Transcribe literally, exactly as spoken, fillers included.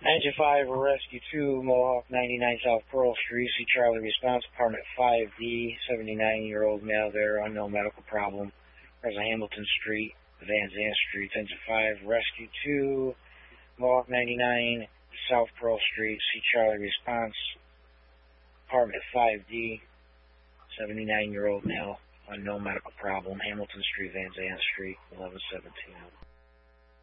Engine five, Rescue two, Mohawk ninety-nine South Pearl Street. See Charlie response, apartment five D, seventy-nine-year-old male there, unknown medical problem. There's a Hamilton Street, Van Zandt Street. Engine five, Rescue two, Mohawk ninety-nine South Pearl Street. See Charlie response, apartment five D, seventy-nine-year-old male, unknown medical problem. Hamilton Street, Van Zandt Street, eleven seventeen.